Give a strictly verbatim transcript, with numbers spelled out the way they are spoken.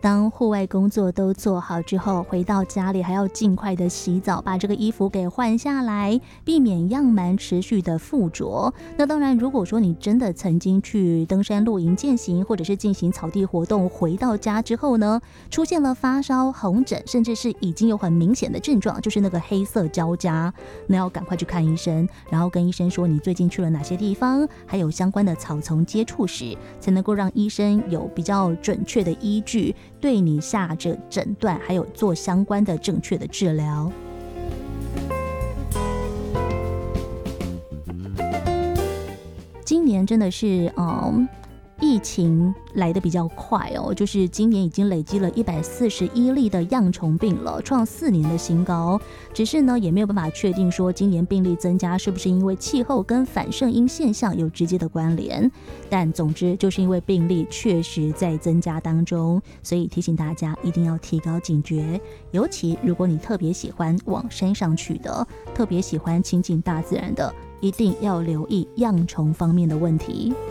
当户外工作都做好之后，回到家里还要尽快的洗澡，把这个衣服给换下来，避免样螨持续的附着。那当然，如果说你真的曾经去登山露营健行，或者是进行草地活动，回到家之后呢，出现了发烧、红疹，甚至是已经有很明显的症状，就是那个黑色交加，那要赶快去看医生，然后跟医生说你最近去了哪些地方，还有相关的草丛接触史，才能够让医生有比较准确的依据，对你下着诊断，还有做相关的正确的治疗。今年真的是嗯疫情来得比较快哦，就是今年已经累积了一百四十一例的恙虫病了，创四年的新高。只是呢，也没有办法确定说今年病例增加是不是因为气候跟反圣婴现象有直接的关联。但总之，就是因为病例确实在增加当中，所以提醒大家一定要提高警觉。尤其如果你特别喜欢往山上去的，特别喜欢亲近大自然的，一定要留意恙虫方面的问题。